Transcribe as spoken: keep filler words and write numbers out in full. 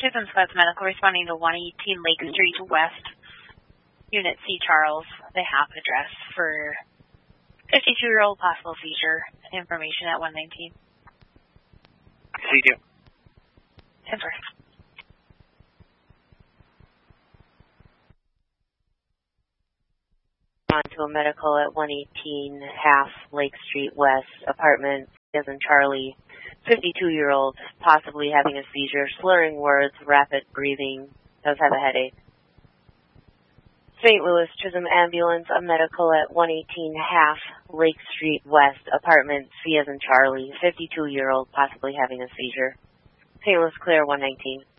Chisholm Scott's Medical responding to one eighteen Lake Street West, Unit C, Charles. They have an address for fifty-two-year-old possible seizure. Information at one nineteen. C two. ten four. On to a medical at one eighteen half Lake Street West, apartment, as in Charlie, fifty-two-year-old, possibly having a seizure, slurring words, rapid breathing, does have a headache. Saint Louis Chisholm Ambulance, a medical at one eighteen half Lake Street West, apartment, C as in Charlie, fifty-two-year-old, possibly having a seizure. Saint Louis Clear, one nineteen.